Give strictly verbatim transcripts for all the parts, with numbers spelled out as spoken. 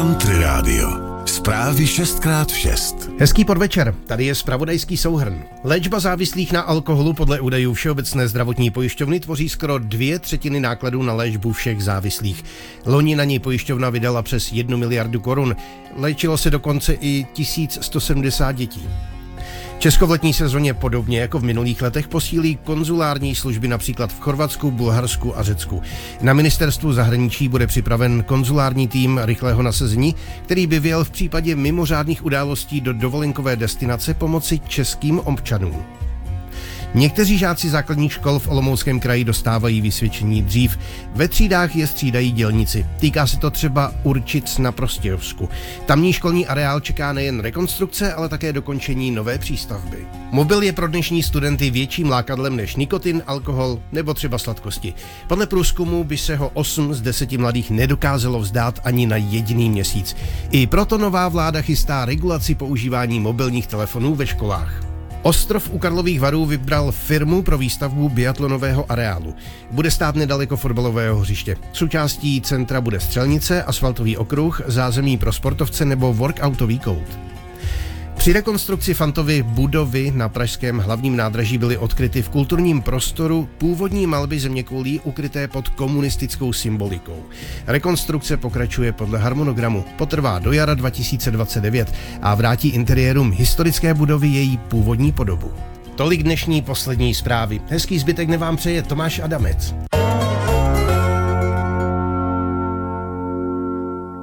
Country Radio. Zprávy šest krát šest. Hezký podvečer, tady je zpravodajský souhrn. Léčba závislých na alkoholu podle údajů Všeobecné zdravotní pojišťovny tvoří skoro dvě třetiny nákladů na léčbu všech závislých. Loni na něj pojišťovna vydala přes jednu miliardu korun. Léčilo se dokonce i tisíc sto sedmdesát dětí. Česko v letní sezóně podobně jako v minulých letech posílí konzulární služby například v Chorvatsku, Bulharsku a Řecku. Na ministerstvu zahraničí bude připraven konzulární tým rychlého nasazení, který by vyjel v případě mimořádných událostí do dovolenkové destinace pomoci českým občanům. Někteří žáci základních škol v Olomouckém kraji dostávají vysvědčení dřív. Ve třídách je střídají dělníci. Týká se to třeba Určic na Prostějovsku. Tamní školní areál čeká nejen rekonstrukce, ale také dokončení nové přístavby. Mobil je pro dnešní studenty větším lákadlem než nikotin, alkohol nebo třeba sladkosti. Podle průzkumu by se ho osm z deseti mladých nedokázalo vzdát ani na jediný měsíc. I proto nová vláda chystá regulaci používání mobilních telefonů ve školách. Ostrov u Karlových Varů vybral firmu pro výstavbu biatlonového areálu. Bude stát nedaleko fotbalového hřiště. Součástí centra bude střelnice, asfaltový okruh, zázemí pro sportovce nebo workoutový kout. Při rekonstrukci Fantovy budovy na pražském hlavním nádraží byly odkryty v kulturním prostoru původní malby zeměkoulí ukryté pod komunistickou symbolikou. Rekonstrukce pokračuje podle harmonogramu. Potrvá do jara dva tisíce dvacet devět a vrátí interiérům historické budovy její původní podobu. Tolik dnešní poslední zprávy. Hezký zbytek dne vám přeje Tomáš Adamec.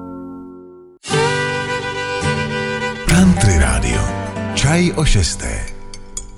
Country Radio. Čaj o šesté.